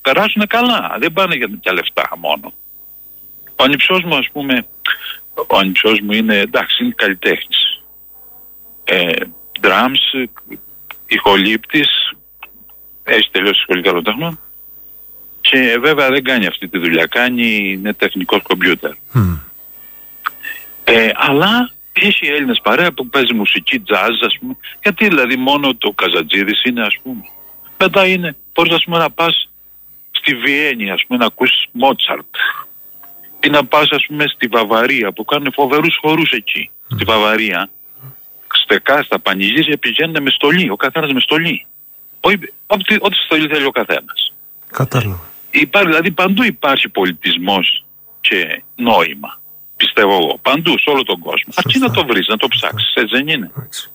περάσουν καλά. Δεν πάνε για τέτοια λεφτά μόνο. Ο ανιψιός μου, ας πούμε, ο ανιψιός μου είναι, εντάξει, είναι καλλιτέχνης. Drums, ηχολήπτης, έχει τελειώσει σχολικά λογοτεχνών και βέβαια δεν κάνει αυτή τη δουλειά, είναι τεχνικός κομπιούτερ. Αλλά έχει Έλληνες παρέα που παίζει μουσική, jazz, ας πούμε. Γιατί δηλαδή μόνο το Καζατζίδης είναι, ας πούμε. Μετά είναι, μπορείς, ας πούμε, να πας στη Βιέννη, ας πούμε, να ακούσεις Μότσαρτ. Ή να πας, ας πούμε, στη Βαβαρία που κάνουν φοβερούς χορούς εκεί. Στη Βαβαρία, στα πανηγύρια πηγαίνουν με στολή, ο καθένας με στολή. Ό,τι στολή θέλει ο καθένας. Κατάλαβα. Δηλαδή παντού υπάρχει πολιτισμός και νόημα. Πιστεύω εγώ. Παντού, σε όλο τον κόσμο. Αρκεί να το βρεις, να το ψάξεις. Έτσι δεν είναι?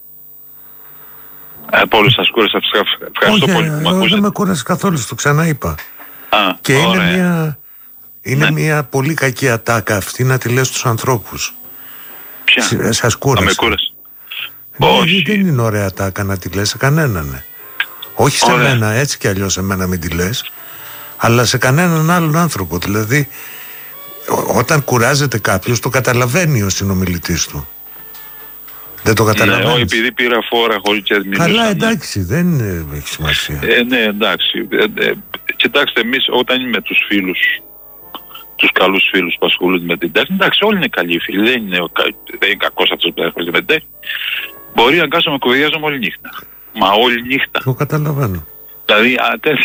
Πόλος σας κούρεσα. Ευχαριστώ πολύ που με ακούσατε. Δεν με κούρασε καθόλου, το ξαναείπα. Και είναι μια πολύ κακή ατάκα αυτή να τη λες στους ανθρώπους. Ποια? Σας κούρασε. Με κούρασε. Όχι. Δεν είναι ωραία ατάκα να τη λες σε κανέναν. Όχι σε μένα, έτσι κι αλλιώς σε μένα μην τη λες, αλλά σε κανέναν άλλον άνθρωπο. Δηλαδή, όταν κουράζεται κάποιος, το καταλαβαίνει ο συνομιλητής του. Δεν το καταλαβαίνεις? Ναι, επειδή πήρα φόρα χωρίς και μιλούσα. Καλά, εντάξει, δεν έχει σημασία. Ναι, εντάξει. Κοιτάξτε, εμείς όταν είμαι με τους φίλους, τους καλούς φίλους που ασχολούνται με την τέχνη, εντάξει, όλοι είναι καλοί φίλοι, δεν είναι κακός αυτός που ασχολείται με την τέχνη. Μπορεί να κάτσουμε να κουβεντιάζουμε όλη νύχτα. Μα όλη νύχτα. Το καταλαβαίνω. Δηλαδή,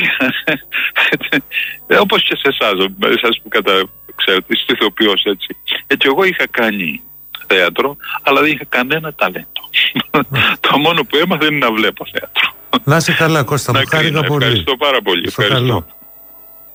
όπως και σε εσάς που ξέρετε, είστε ηθοποιός, έτσι. Έτσι, εγώ είχα κάνει θέατρο, αλλά δεν είχα κανένα ταλέντο. Το μόνο που έμαθα είναι να βλέπω θέατρο. Να είσαι καλά, Κώστα μου. Χάρηκα πολύ. Ευχαριστώ πάρα πολύ. Ευχαριστώ.